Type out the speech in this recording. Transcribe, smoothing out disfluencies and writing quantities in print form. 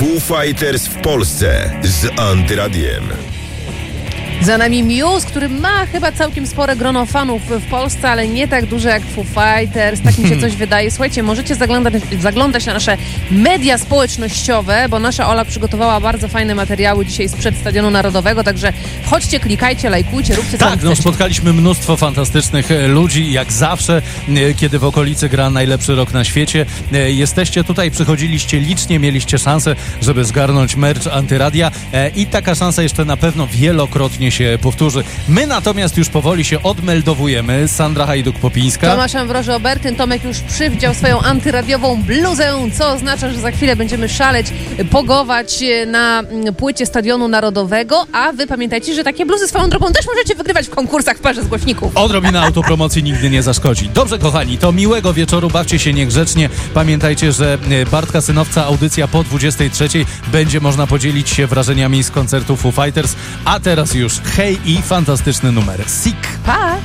Foo Fighters w Polsce z Antyradiem. Za nami Muse, który ma chyba całkiem spore grono fanów w Polsce, ale nie tak duże jak Foo Fighters. Tak mi się coś wydaje. Słuchajcie, możecie zaglądać na nasze media społecznościowe, bo nasza Ola przygotowała bardzo fajne materiały dzisiaj sprzed Stadionu Narodowego, także wchodźcie, klikajcie, lajkujcie, róbcie co chcecie. Spotkaliśmy mnóstwo fantastycznych ludzi, jak zawsze, kiedy w okolicy gra najlepszy rok na świecie. Jesteście tutaj, przychodziliście licznie, mieliście szansę, żeby zgarnąć merch Antyradia i taka szansa jeszcze na pewno wielokrotnie się powtórzy. My natomiast już powoli się odmeldowujemy. Sandra Hajduk-Popińska. Tomasz Ambroży-Obertyn. Tomek już przywdział swoją antyradiową bluzę, co oznacza, że za chwilę będziemy szaleć, pogować na płycie Stadionu Narodowego, a wy pamiętajcie, że takie bluzy swoją drogą też możecie wygrywać w konkursach w parze z głośników. Odrobina autopromocji nigdy nie zaszkodzi. Dobrze, kochani, to miłego wieczoru, bawcie się niegrzecznie. Pamiętajcie, że Bartka Synowca, audycja po 23:00 będzie można podzielić się wrażeniami z koncertu Foo Fighters, a teraz już hej i fantastyczny numer. Sick! Pa!